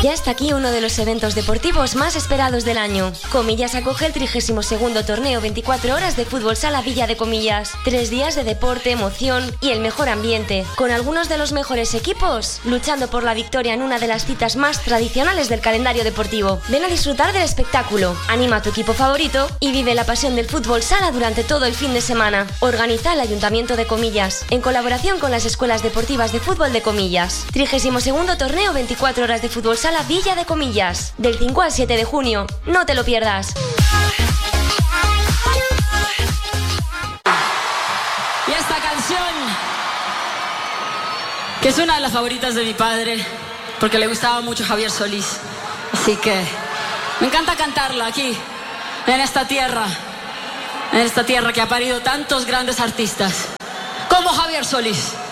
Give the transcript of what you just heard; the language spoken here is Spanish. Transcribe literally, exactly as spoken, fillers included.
Ya está aquí uno de los eventos deportivos más esperados del año. Comillas acoge el trigésimo segundo torneo veinticuatro horas de fútbol sala Villa de Comillas. Tres días de deporte, emoción y el mejor ambiente, con algunos de los mejores equipos luchando por la victoria en una de las citas más tradicionales del calendario deportivo. Ven a disfrutar del espectáculo, anima a tu equipo favorito y vive la pasión del fútbol sala durante todo el fin de semana. Organiza el Ayuntamiento de Comillas, en colaboración con las escuelas deportivas de fútbol de Comillas. trigésimo segundo torneo veinticuatro horas de fútbol sala Villa de Comillas, del cinco al siete de junio. No te lo pierdas. Y esta canción, que es una de las favoritas de mi padre, porque le gustaba mucho Javier Solís. Así que me encanta cantarla aquí, en esta tierra, en esta tierra que ha parido tantos grandes artistas, como Javier Solís.